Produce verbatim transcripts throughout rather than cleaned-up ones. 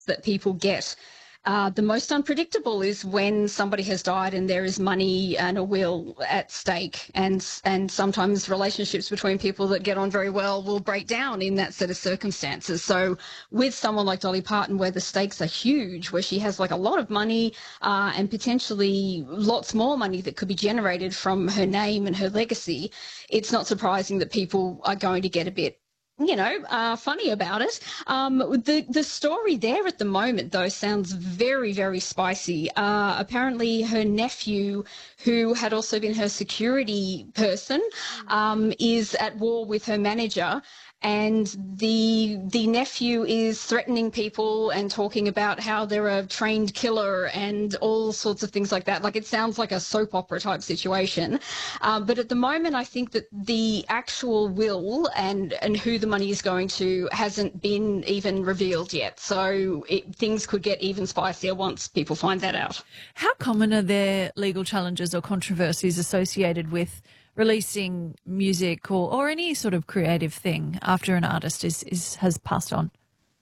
that people get uh, the most unpredictable is when somebody has died and there is money and a will at stake, and and sometimes relationships between people that get on very well will break down in that set of circumstances. So with someone like Dolly Parton, where the stakes are huge, where she has like a lot of money uh, and potentially lots more money that could be generated from her name and her legacy, it's not surprising that people are going to get a bit you know, uh, funny about it. Um, the, the story there at the moment, though, sounds very, very spicy. Uh, apparently her nephew, who had also been her security person, um, is at war with her manager. And the the nephew is threatening people and talking about how they're a trained killer and all sorts of things like that. Like, it sounds like a soap opera type situation. Um, but at the moment, I think that the actual will and, and who the money is going to hasn't been even revealed yet. So it, things could get even spicier once people find that out. How common are there legal challenges or controversies associated with releasing music or, or any sort of creative thing after an artist is, is has passed on?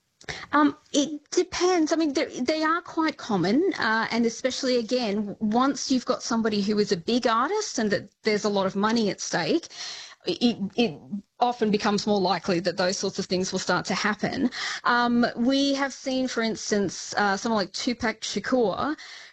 Um, it depends. I mean, they are quite common, uh, and especially, again, once you've got somebody who is a big artist and that there's a lot of money at stake, it, it often becomes more likely that those sorts of things will start to happen. Um, we have seen, for instance, uh, someone like Tupac Shakur,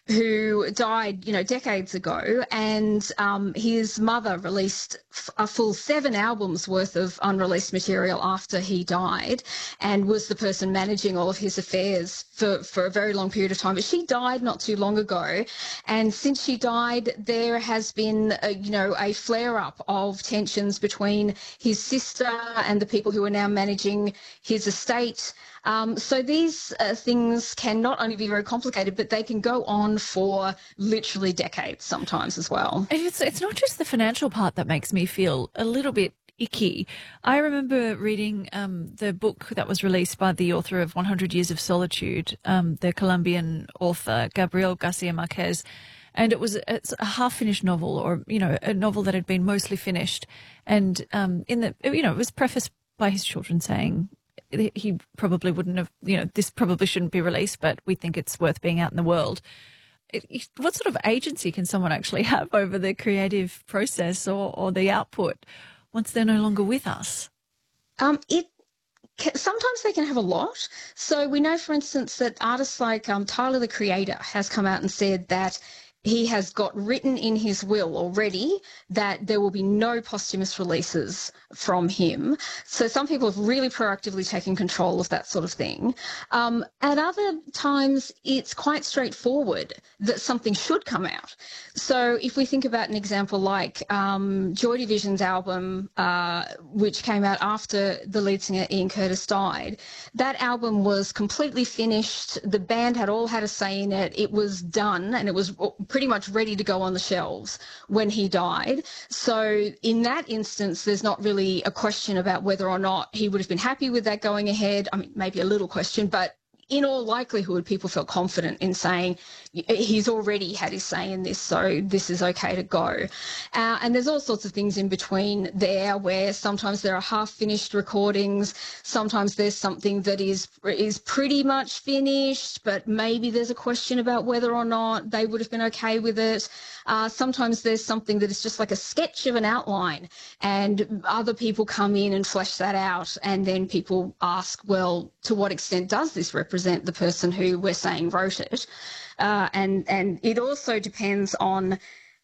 who died, you know, decades ago, and um, his mother released f- a full seven albums worth of unreleased material after he died, and was the person managing all of his affairs for, for a very long period of time. But she died not too long ago, and since she died, there has been, a, you know, a flare-up of tensions between his sister and the people who are now managing his estate. Um, so these uh, things can not only be very complicated, but they can go on for literally decades sometimes as well. It's, it's not just the financial part that makes me feel a little bit icky. I remember reading um, the book that was released by the author of one hundred Years of Solitude, um, the Colombian author Gabriel Garcia Marquez, and it was it's a half-finished novel, or, you know, a novel that had been mostly finished. And um, in the, you know, it was prefaced by his children saying he probably wouldn't have, you know, this probably shouldn't be released, but we think it's worth being out in the world. It, it, what sort of agency can someone actually have over the creative process or, or the output once they're no longer with us? Um, it Sometimes they can have a lot. So we know, for instance, that artists like um, Tyler, the Creator, has come out and said that he has got written in his will already that there will be no posthumous releases from him. So some people have really proactively taken control of that sort of thing. Um, at other times, it's quite straightforward that something should come out. So if we think about an example like um, Joy Division's album, uh, which came out after the lead singer Ian Curtis died, that album was completely finished. The band had all had a say in it. It was done, and it was pretty much ready to go on the shelves when he died. So in that instance, there's not really a question about whether or not he would have been happy with that going ahead. I mean, maybe a little question, but in all likelihood, people felt confident in saying he's already had his say in this, so this is okay to go. Uh, and there's all sorts of things in between there, where sometimes there are half-finished recordings, sometimes there's something that is is pretty much finished, but maybe there's a question about whether or not they would have been okay with it. Uh, sometimes there's something that is just like a sketch of an outline, and other people come in and flesh that out, and then people ask, well, to what extent does this represent the person who we're saying wrote it? Uh, and and it also depends on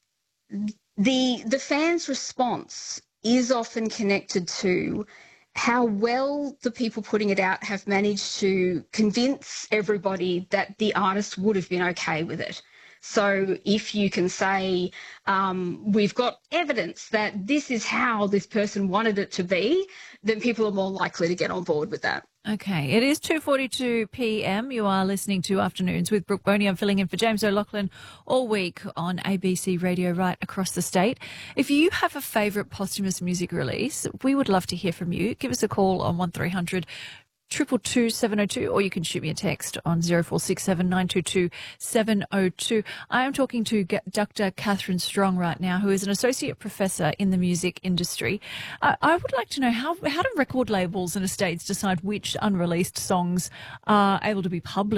the the fans' response is often connected to how well the people putting it out have managed to convince everybody that the artist would have been okay with it. So if you can say, um, we've got evidence that this is how this person wanted it to be, then people are more likely to get on board with that. Okay, it is two forty-two p m. You are listening to Afternoons with Brooke Boney. I'm filling in for James O'Loughlin all week on A B C Radio right across the state. If you have a favourite posthumous music release, we would love to hear from you. Give us a call on one three hundred two two two seven oh two, or you can shoot me a text on zero four six seven nine two two seven oh two. I am talking to Doctor Catherine Strong right now, who is an associate professor in the music industry. I, I would like to know how how do record labels and estates decide which unreleased songs are able to be published?